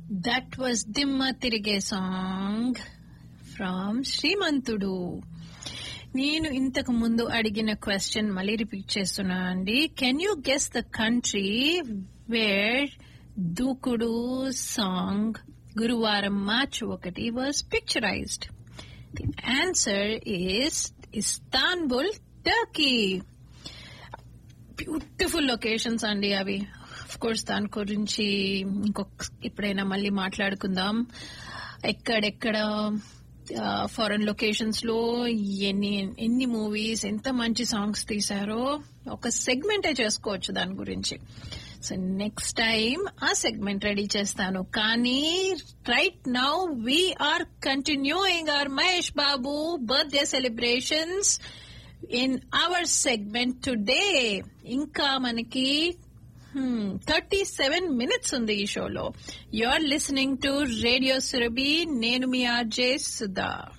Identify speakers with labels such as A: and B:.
A: That was Dimma Tirige song from Srimantudu. నేను ఇంతకు ముందు అడిగిన క్వశ్చన్ మళ్ళీ రిపీట్ చేస్తున్నా అండి. Can you guess the country where దూకుడు సాంగ్ గురువారం మార్చి 1 was picturised? The answer is Istanbul, Turkey. Beautiful locations అండి అవి. ఆఫ్ కోర్స్ దాని గురించి ఎప్పుడైనా మళ్ళీ మాట్లాడుకుందాం. ఎక్కడెక్కడ ఫారెన్ లొకేషన్స్ లో ఎన్ని మూవీస్, ఎంత మంచి సాంగ్స్ తీశారో ఒక సెగ్మెంటే చేసుకోవచ్చు దాని గురించి. సో నెక్స్ట్ టైం ఆ సెగ్మెంట్ రెడీ చేస్తాను. కానీ right now we are continuing hour Mahesh Babu birthday celebrations in our segment today. ఇంకా మనకి 37 minutes ఉంది ఈ షోలో. You are listening to radio Surabhi. నేను మీ ఆర్జే సుధా.